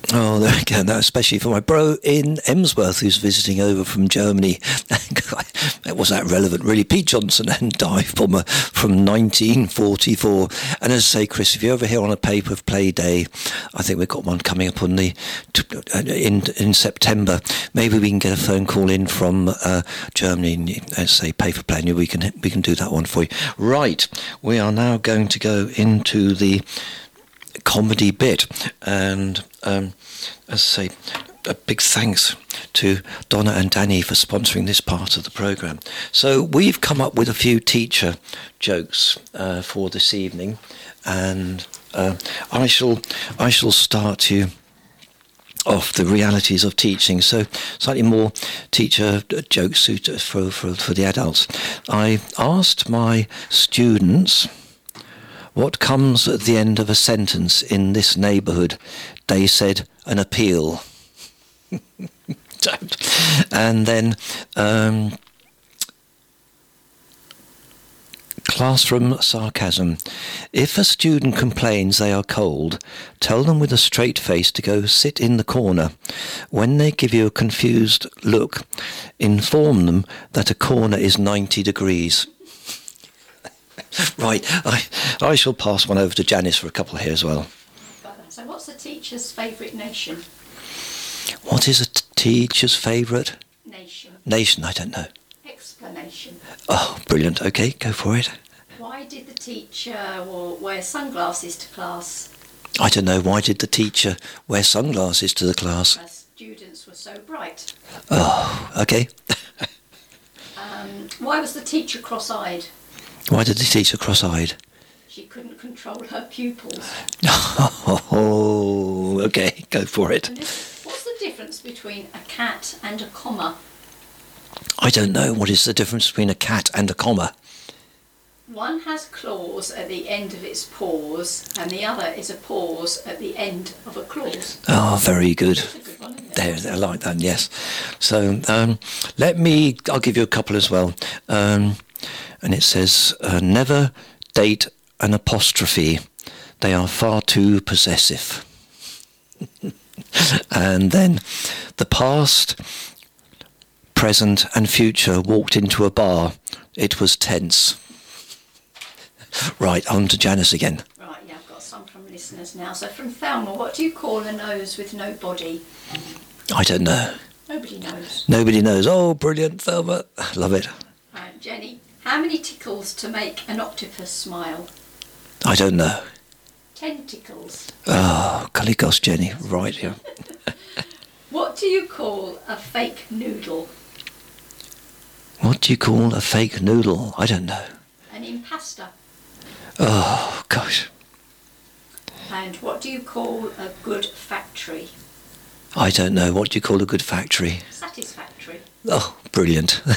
Oh, there we go. Now, especially for my bro in Emsworth who's visiting over from Germany. Was that relevant, really? Pete Johnson and dive bomber from 1944. And as I say, Chris, if you're over here on a Paper of Play Day, I think we've got one coming up on in September. Maybe we can get a phone call in from Germany. Let's say Paper Play, and we can do that one for you. Right, we are now going to go into the comedy bit, and as I say, a big thanks to Donna and Danny for sponsoring this part of the programme. So we've come up with a few teacher jokes for this evening, and I shall start you off the realities of teaching. So slightly more teacher jokes for the adults. I asked my students, what comes at the end of a sentence in this neighbourhood? They said, an appeal. And then classroom sarcasm. If a student complains they are cold, tell them with a straight face to go sit in the corner. When they give you a confused look, inform them that a corner is 90 degrees. Right, I shall pass one over to Janice for a couple here as well. So what's a teacher's favourite nation? What is a teacher's favourite? Nation. Nation, I don't know. Explanation. Oh, brilliant. Okay, go for it. Why did the teacher wear sunglasses to class? I don't know. Why did the teacher wear sunglasses to the class? Her students were so bright. Oh, okay. Why was the teacher cross-eyed? Why did the teacher cross-eyed? She couldn't control her pupils. Oh, okay, go for it. What's the difference between a cat and a comma? I don't know. What is the difference between a cat and a comma? One has claws at the end of its paws, and the other is a pause at the end of a clause. Oh, very good. That's a good one, isn't it? There, I like that, yes. So, I'll give you a couple as well. And it says, never date an apostrophe. They are far too possessive. And then, the past, present and future walked into a bar. It was tense. Right, on to Janice again. Right, yeah, I've got some from listeners now. So from Thelma, what do you call a nose with no body? I don't know. Nobody knows. Nobody knows. Oh, brilliant, Thelma. Love it. Right, Jenny, how many tickles to make an octopus smile? I don't know. Tentacles. Oh, golly gosh, Jenny. Right here. What do you call a fake noodle? What do you call a fake noodle? I don't know. An impasta. Oh, gosh. And what do you call a good factory? I don't know. What do you call a good factory? Satisfactory. Oh, brilliant.